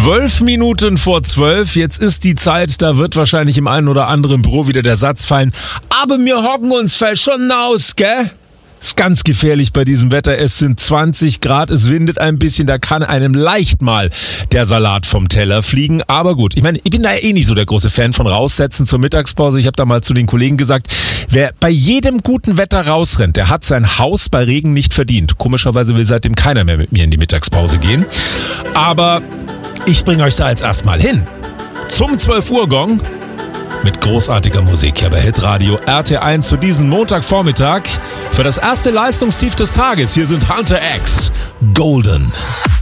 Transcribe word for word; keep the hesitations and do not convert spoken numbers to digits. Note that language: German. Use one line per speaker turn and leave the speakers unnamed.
Zwölf Minuten vor zwölf, jetzt ist die Zeit, da wird wahrscheinlich im einen oder anderen Büro wieder der Satz fallen, aber wir hocken uns fällt schon aus, gell? Ist ganz gefährlich bei diesem Wetter, es sind zwanzig Grad, es windet ein bisschen, da kann einem leicht mal der Salat vom Teller fliegen, aber gut, ich meine, ich bin da eh nicht so der große Fan von raussetzen zur Mittagspause, ich habe da mal zu den Kollegen gesagt, wer bei jedem guten Wetter rausrennt, der hat sein Haus bei Regen nicht verdient. Komischerweise will seitdem keiner mehr mit mir in die Mittagspause gehen, aber ich bringe euch da jetzt erstmal hin zum zwölf Uhr Gong mit großartiger Musik hier bei Hitradio R T eins für diesen Montagvormittag. Für das erste Leistungstief des Tages. Hier sind Hunter X, Golden.